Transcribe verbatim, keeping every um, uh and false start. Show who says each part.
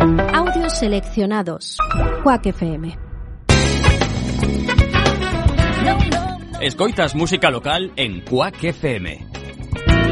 Speaker 1: Audios seleccionados. Quack F M.
Speaker 2: Escoitas música local en Quack F M.